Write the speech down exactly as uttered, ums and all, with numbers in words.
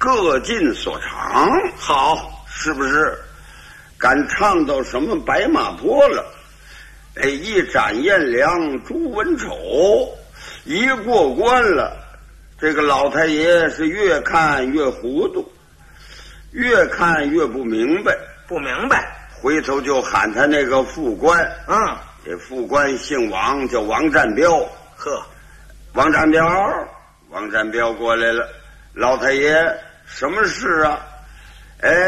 各尽所长。 好， 是不是？敢唱到什么白马坡了？哎，一展颜良，诛文丑，一过关了，这个老太爷是越看越糊涂，越看越不明白， 不明白。 回头就喊他那个副官， 嗯， 这副官姓王，叫王占彪。 呵， 王占彪，王占彪过来了，老太爷，什么事啊？哎。